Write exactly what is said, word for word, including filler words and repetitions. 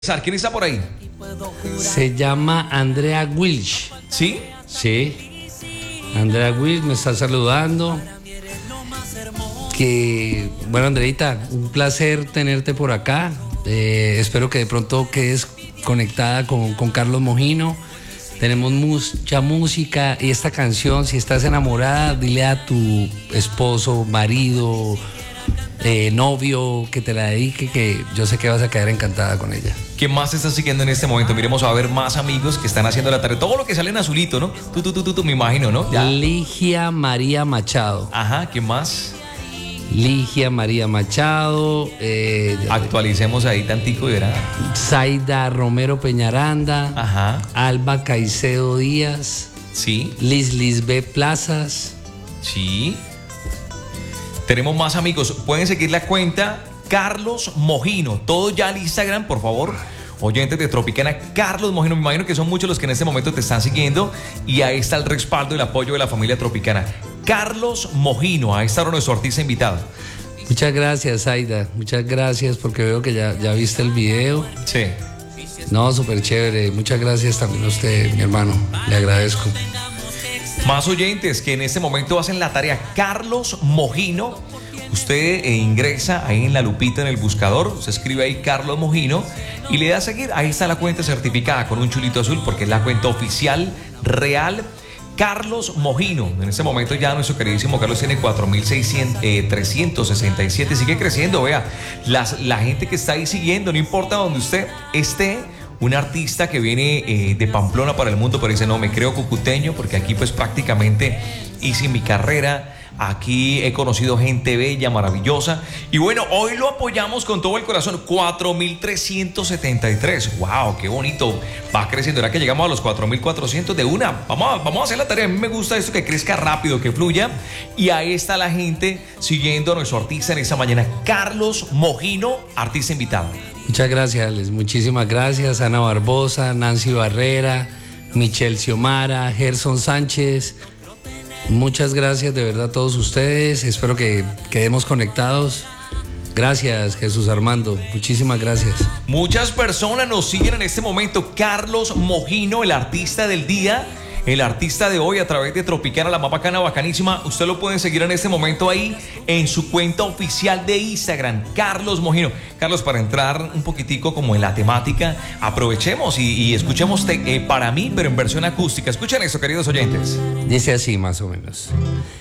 ¿Quién está por ahí? Se llama Andrea Wilch. ¿Sí? Sí. Andrea Wilch me está saludando. Que, bueno, Andreita, un placer tenerte por acá. Eh, espero que de pronto quedes conectada con, con Carlos Mojino. Tenemos mucha música y esta canción, si estás enamorada, dile a tu esposo, marido, eh, novio, que te la dedique, que yo sé que vas a quedar encantada con ella. ¿Quién más te está siguiendo en este momento? Miremos a ver más amigos que están haciendo la tarea. Todo lo que sale en azulito, ¿no? Tú, tú, tú, tú, tú me imagino, ¿no? Ya. Ligia María Machado. Ajá, ¿quién más? Ligia María Machado. Eh, Actualicemos ahí tantico y verá. Zaida Romero Peñaranda. Ajá. Alba Caicedo Díaz. Sí. Liz Lisbeth Plazas. Sí. Tenemos más amigos. Pueden seguir la cuenta Carlos Mojino. Todo ya al Instagram, por favor. Oyentes de Tropicana, Carlos Mojino. Me imagino que son muchos los que en este momento te están siguiendo. Y ahí está el respaldo y el apoyo de la familia Tropicana. Carlos Mojino, ahí está nuestro artista invitado. Muchas gracias, Zaida. Muchas gracias porque veo que ya, ya viste el video. Sí. No, súper chévere. Muchas gracias también a usted, mi hermano. Le agradezco. Más oyentes que en este momento hacen la tarea. Carlos Mojino. Usted eh, ingresa ahí en la lupita en el buscador, se escribe ahí Carlos Mojino y le da a seguir. Ahí está la cuenta certificada con un chulito azul porque es la cuenta oficial, real. Carlos Mojino. En este momento ya nuestro queridísimo Carlos tiene cuatro mil trescientos sesenta y siete. Sigue creciendo, vea. Las, la gente que está ahí siguiendo, no importa donde usted esté. Un artista que viene eh, de Pamplona para el mundo, pero dice, no, me creo cucuteño porque aquí pues prácticamente hice mi carrera. Aquí he conocido gente bella, maravillosa. Y bueno, hoy lo apoyamos con todo el corazón. cuatro mil trescientos setenta y tres. ¡Wow! ¡Qué bonito! Va creciendo. ¿Era que llegamos a los cuatro mil cuatrocientos de una? Vamos a, vamos a hacer la tarea. A mí me gusta esto, que crezca rápido, que fluya. Y ahí está la gente siguiendo a nuestro artista en esta mañana. Carlos Mojino, artista invitado. Muchas gracias, Alex. Muchísimas gracias. Ana Barbosa, Nancy Barrera, Michelle Xiomara, Gerson Sánchez. Muchas gracias de verdad a todos ustedes. Espero que quedemos conectados. Gracias, Jesús Armando. Muchísimas gracias. Muchas personas nos siguen en este momento. Carlos Mojino, el artista del día, el artista de hoy a través de Tropicana, la más bacana, bacanísima. Usted lo puede seguir en este momento ahí en su cuenta oficial de Instagram, Carlos Mojino. Carlos, para entrar un poquitico como en la temática, aprovechemos y, y escuchemos te, eh, Para mí, pero en versión acústica. Escuchen esto, queridos oyentes. Dice así más o menos.